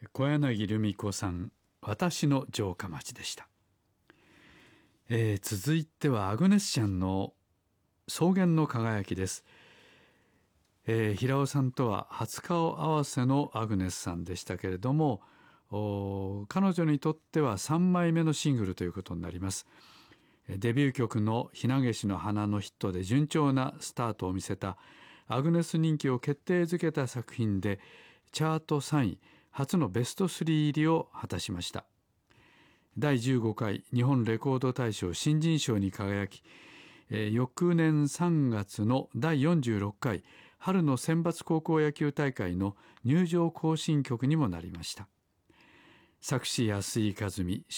小柳ルミ子さん、私の城下町でした。続いてはアグネス・チャンの草原の輝きです。平尾さんとは初顔合わせのアグネスさんでしたけれども、彼女にとっては3枚目のシングルということになります。デビュー曲のひなげしの花のヒットで順調なスタートを見せたアグネス人気を決定づけた作品で、チャート3位、初のベスト3入りを果たしました。第15回日本レコード大賞新人賞に輝き、翌年3月の第46回春の選抜高校野球大会の入場行進曲にもなりました。作詞安井和美、